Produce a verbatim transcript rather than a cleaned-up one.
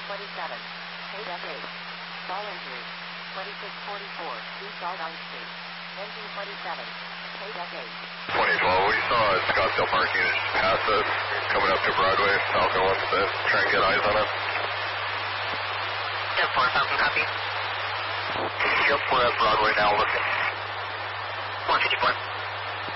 twenty-seven. K deck eight. Stall injury. twenty-six forty-four. East Aldine Street. Engine twenty-seven. K deck eight. twenty twelve, we saw a Scottsdale parking just past us, coming up to Broadway. Falcon wants to try and get eyes on it. ten four, Falcon, copy. Yep, we're at Broadway now, looking. one fifty-four.